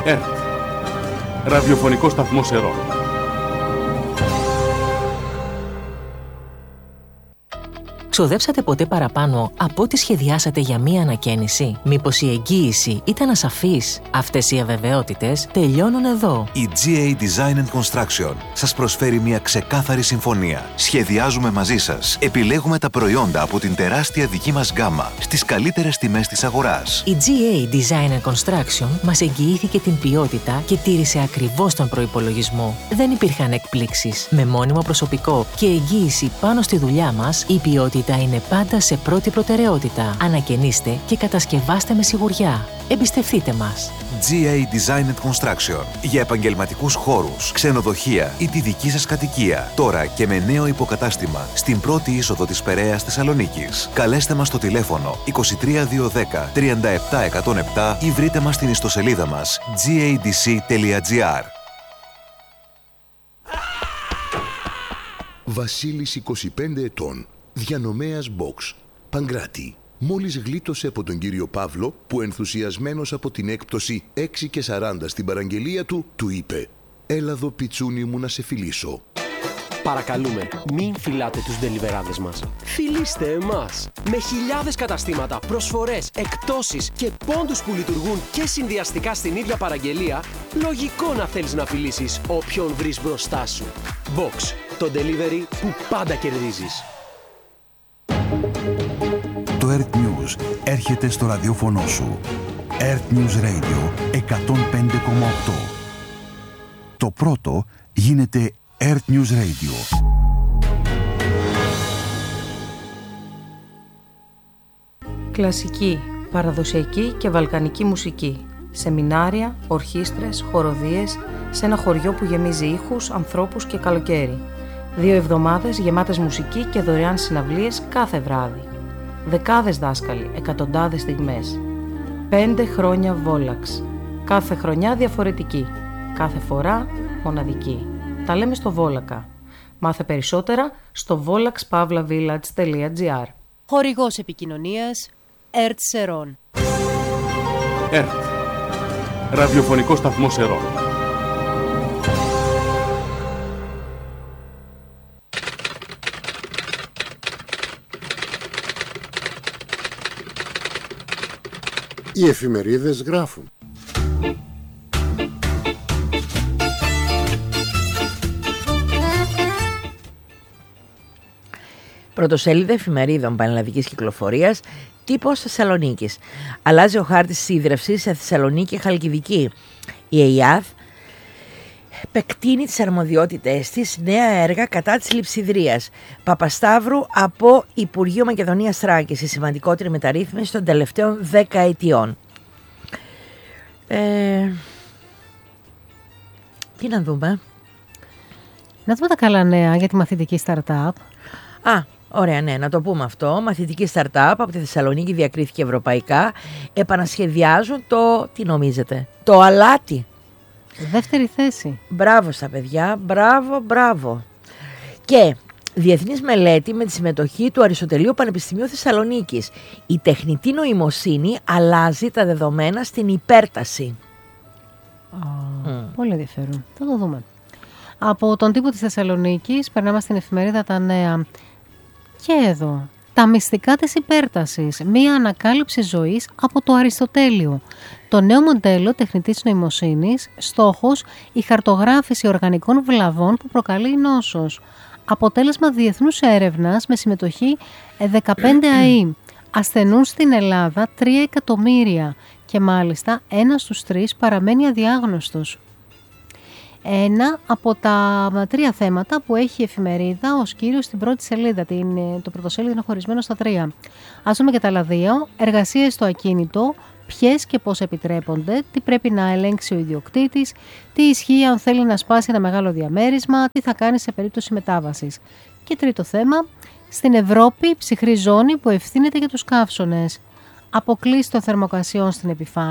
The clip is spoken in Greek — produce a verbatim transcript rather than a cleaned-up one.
ΕΡΤ. Ραδιοφωνικό σταθμός Ερών. Ξοδέψατε ποτέ παραπάνω από ό,τι σχεδιάσατε για μία ανακαίνιση? Μήπως η εγγύηση ήταν ασαφής? Αυτές οι αβεβαιότητες τελειώνουν εδώ. Η τζι έι Design and Construction σας προσφέρει μια ξεκάθαρη συμφωνία. Σχεδιάζουμε μαζί σας. Επιλέγουμε τα προϊόντα από την τεράστια δική μας γκάμα στις καλύτερες τιμές της αγοράς. Η τζι έι Design and Construction μας εγγυήθηκε την ποιότητα και τήρησε ακριβώς τον προϋπολογισμό. Δεν υπήρχαν εκπλήξεις. Με μόνιμο προσωπικό και εγγύηση πάνω στη δουλειά μας, η ποιότητα είναι πάντα σε πρώτη προτεραιότητα. Ανακαινήστε και κατασκευάστε με σιγουριά. Εμπιστευτείτε μας. τζι έι Design and Construction. Για επαγγελματικούς χώρους, ξενοδοχεία ή τη δική σας κατοικία. Τώρα και με νέο υποκατάστημα στην πρώτη είσοδο της Περαίας Θεσσαλονίκης. Καλέστε μας στο τηλέφωνο είκοσι τρία διακόσια δέκα τριάντα επτά εκατόν επτά ή βρείτε μας στην ιστοσελίδα μας τζι έι ντι σι τελεία τζι άρ. Βασίλης, είκοσι πέντε ετών. Διανομέας Box, Παγκράτη. Μόλις γλίτωσε από τον κύριο Παύλο που ενθουσιασμένος από την έκπτωση έξι και σαράντα στην παραγγελία του, του είπε «Έλα εδώ πιτσούνι μου να σε φιλήσω». Παρακαλούμε, μην φιλάτε τους ντελιβεράδες μας. Φιλήστε εμάς. Με χιλιάδες καταστήματα, προσφορές, εκπτώσεις και πόντους που λειτουργούν και συνδυαστικά στην ίδια παραγγελία, λογικό να θέλεις να φιλήσεις όποιον βρεις μπροστά σου. Box, το delivery που πάντα κερδίζεις. Το ΕΡΤ News έρχεται στο ραδιόφωνο σου. ΕΡΤ News Radio εκατόν πέντε κόμμα οκτώ. Το πρώτο γίνεται ΕΡΤ News Radio. Κλασική, παραδοσιακή και βαλκανική μουσική. Σεμινάρια, ορχήστρες, χοροδίες σε ένα χωριό που γεμίζει ήχους, ανθρώπους και καλοκαίρι. Δύο εβδομάδες γεμάτες μουσική και δωρεάν συναυλίες κάθε βράδυ. Δεκάδες δάσκαλοι, εκατοντάδες στιγμές. Πέντε χρόνια Βόλαξ. Κάθε χρονιά διαφορετική. Κάθε φορά μοναδική. Τα λέμε στο Βόλακα. Μάθε περισσότερα στο βόλαξ παύλα βίλατζ τελεία τζι άρ. Χορηγός επικοινωνίας ΕΡΤ Σερών. ΕΡΤ. Ραδιοφωνικό σταθμός Ερών. Οι εφημερίδες γράφουν. Πρωτοσέλιδα εφημερίδων πανελλαδικής κυκλοφορίας, τύπος Θεσσαλονίκης. Αλλάζει ο χάρτης σίδρευσης σε Θεσσαλονίκη και Χαλκιδική. Η ΕΙΑΘ επεκτείνει τις αρμοδιότητες της, νέα έργα κατά της λειψιδρίας. Παπασταύρου από Υπουργείο Μακεδονίας Θράκης, η σημαντικότερη μεταρρύθμιση των τελευταίων δέκα ετιών. Ε, τι να δούμε. Να δούμε τα καλά νέα για τη μαθητική startup. Α, ωραία, ναι, να το πούμε αυτό. Μαθητική startup από τη Θεσσαλονίκη διακρίθηκε ευρωπαϊκά. Επανασχεδιάζουν το, τι νομίζετε, το αλάτι. Δεύτερη θέση. Μπράβο στα παιδιά, μπράβο, μπράβο. Και διεθνής μελέτη με τη συμμετοχή του Αριστοτελείου Πανεπιστημίου Θεσσαλονίκης. Η τεχνητή νοημοσύνη αλλάζει τα δεδομένα στην υπέρταση. Oh, mm. Πολύ ενδιαφέρον. Θα το δούμε. Από τον τύπο της Θεσσαλονίκης περνάμε στην εφημερίδα Τα Νέα. Και εδώ. Τα μυστικά της υπέρτασης. Μία ανακάλυψη ζωής από το Αριστοτέλειο. Το νέο μοντέλο τεχνητής νοημοσύνης, στόχος η χαρτογράφηση οργανικών βλαβών που προκαλεί η νόσος. Αποτέλεσμα διεθνούς έρευνας με συμμετοχή δεκαπέντε ΑΕΗ. Ασθενούν στην Ελλάδα τρία εκατομμύρια και μάλιστα ένας στους τρεις παραμένει αδιάγνωστος. Ένα από τα τρία θέματα που έχει η εφημερίδα ως κύριος στην πρώτη σελίδα. Την, το πρωτοσέλιδο είναι χωρισμένο στα τρία. Ας δούμε και τα άλλα δύο. Εργασίες στο ακίνητο. Ποιες και πώς επιτρέπονται, τι πρέπει να ελέγξει ο ιδιοκτήτης, τι ισχύει αν θέλει να σπάσει ένα μεγάλο διαμέρισμα, τι θα κάνει σε περίπτωση μετάβασης. Και τρίτο θέμα, στην Ευρώπη ψυχρή ζώνη που ευθύνεται για τους καύσωνες. Αποκλείσει των θερμοκρασιών στην επιφάνεια.